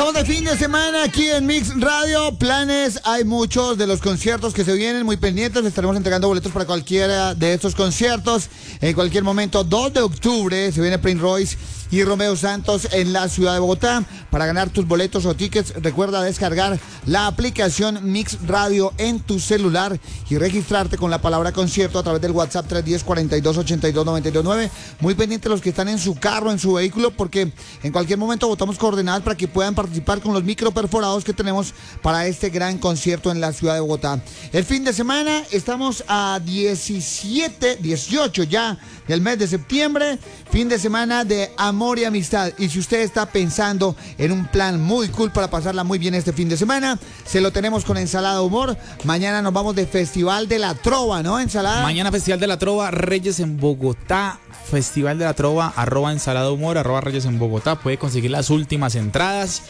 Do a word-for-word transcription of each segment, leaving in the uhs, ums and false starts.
Estamos de fin de semana aquí en Mix Radio. Planes, hay muchos de los conciertos que se vienen, muy pendientes. Estaremos entregando boletos para cualquiera de estos conciertos. En cualquier momento, dos de octubre, se viene Prince Royce y Romeo Santos en la ciudad de Bogotá. Para ganar tus boletos o tickets, recuerda descargar la aplicación Mix Radio en tu celular y registrarte con la palabra concierto a través del WhatsApp tres uno cero, cuarenta y dos, ochenta y dos, noventa y dos nueve. Muy pendientes los que están en su carro, en su vehículo, porque en cualquier momento botamos coordenadas para que puedan participar con los micro perforados que tenemos para este gran concierto en la ciudad de Bogotá. El fin de semana estamos a diecisiete, dieciocho ya del mes de septiembre, fin de semana de amor y amistad. Y si usted está pensando en un plan muy cool para pasarla muy bien este fin de semana, se lo tenemos con Ensalada Humor. Mañana nos vamos de Festival de la Trova, ¿no, Ensalada? Mañana Festival de la Trova, Reyes en Bogotá. Festival de la Trova, arroba Ensalada Humor, arroba Reyes en Bogotá. Puede conseguir las últimas entradas.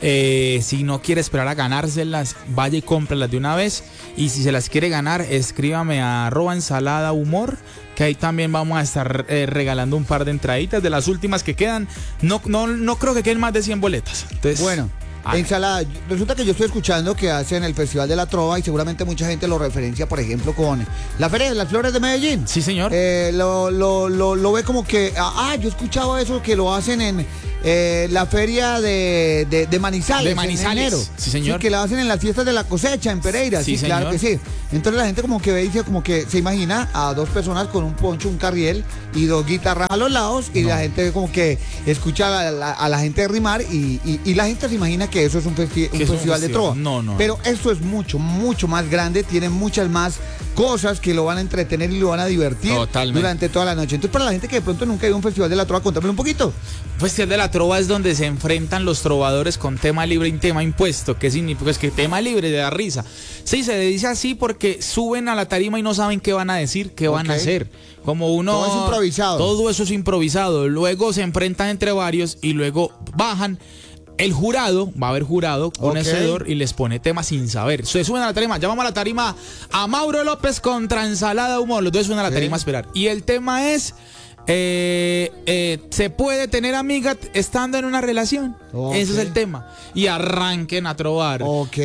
Eh, si no quiere esperar a ganárselas, vaya y cómprelas de una vez. Y si se las quiere ganar, escríbame a arroba Ensalada Humor, que ahí también vamos a estar eh, regalando un par de entraditas de las últimas que quedan. No, no, no creo que queden más de cien boletas. Entonces, bueno, Ensalada, resulta que yo estoy escuchando que hacen el Festival de la Trova y seguramente mucha gente lo referencia, por ejemplo, con la Feria de las Flores de Medellín. Sí, señor. Eh, lo, lo, lo, lo ve como que, ah, yo he escuchado eso, que lo hacen en eh, la Feria de, de, de Manizales. De Manizales, en enero. Sí, señor. Sí, que la hacen en las fiestas de la cosecha, en Pereira. Sí, Sí, claro que señor. sí. Entonces la gente como que ve y dice, como que se imagina a dos personas con un poncho, un carriel y dos guitarras a los lados y No. la gente como que escucha a la, la, a la gente rimar y, y, y la gente se imagina que eso es un, festi un es un festival de festival. trova. No, no. Pero esto es mucho, mucho más grande, tiene muchas más cosas que lo van a entretener y lo van a divertir Totalmente. durante toda la noche. Entonces, para la gente que de pronto nunca ha ido a un festival de la trova, contámelo un poquito. Festival de la Trova es donde se enfrentan los trovadores con tema libre y tema impuesto. ¿Qué significa? Pues que tema libre de da risa. Sí, se dice así porque suben a la tarima y no saben qué van a decir, qué van a Ok. hacer. Como uno... Todo es improvisado. Todo eso es improvisado. Luego se enfrentan entre varios y luego bajan. El jurado, va a haber jurado, conocedor, Ok. y les pone temas sin saber. Se suben a la tarima, llamamos a la tarima a Mauro López contra Ensalada Humor. Los dos suben a la Ok. tarima a esperar. Y el tema es... Eh, eh, ¿se puede tener amiga estando en una relación? Ok. Ese es el tema. Y arranquen a trovar. Ok.